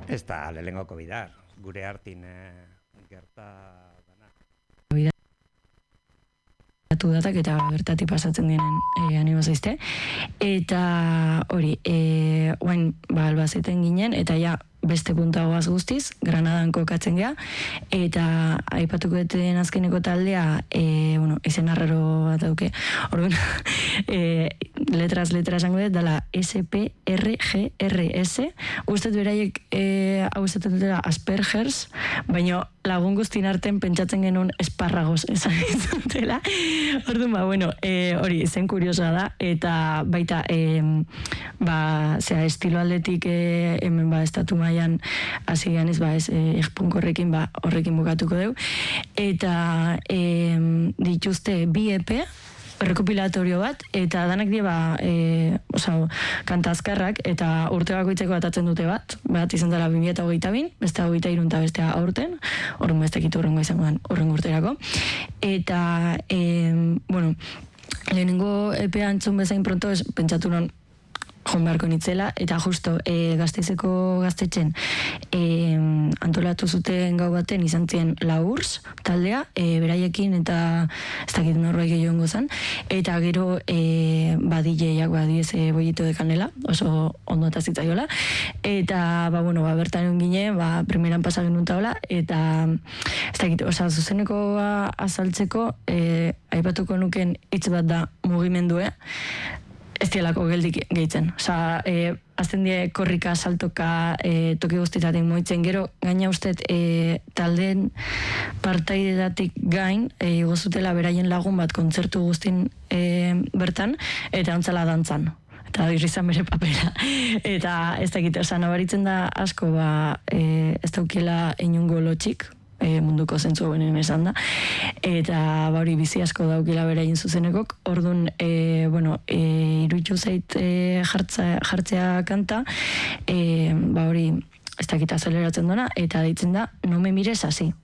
Ez da, lehengoko bidar, gure hartin gerta dana. Datak eta bertatik pasatzen diren animo zaizte. Eta hori, oain albazeten ginen, eta ja beste puntagoaz guztiz, Granadan kokatzen gea, eta aipatuko duten azkeneko taldea, izen arraro bat dauke, orduan, letras esango dut, dala SPRGRS, ustet beraiek hau esaten dutela Aspergers, baina lagun guztin arten pentsatzen genuen esparragos esan dutela. Orduan, hori, izen kuriosa da, eta baita, estilo aldetik hemen estatu mailan hasi ganez, punko horrekin bukatuko dugu. Eta dituzte bi EP, rekopilatorio bat, eta danak dira kanta azkarrak, eta urte bakoitzeko atatzen dute bat izan dela 2022, beste 23 eta bestea aurten, horren bestekit horrengo izango den horrengo urterako. Eta, lehenengo EPA entzun bezain pronto, pentsatu non joan beharko nitzela, eta justo Gasteizeko gaztetxen antolatu zuten gau baten izan ziren Laurs taldea, beraiekin eta ez dakit norbait gehiago zen, eta gero DJak badiez Bollito de Canela, oso ondo eta zitzaiola, eta bertan ginen, primeran pasa genuen taula, eta ez dakit, zuzeneko azaltzeko aipatuko nuken hitz bat da mugimendue, ez dielako geldik gehitzen. Azten die korrika, saltoka, toki guztitatik moitzen, gero gaina ustet taldeen partaidedatik gain, gozutela beraien lagun bat kontzertu guztin bertan, eta ontzala dantzan. Eta irrizan bere papera. Eta ez dakit, nabaritzen da asko, ez daukela inungo lotxik, munduko zentzu benen esan da, eta hori bizi asko daukila beraien zuzenekok, orduan, iruditu zait jartzea kanta, hori ez dakit azeleratzen duna, eta deitzen da, no me mires así.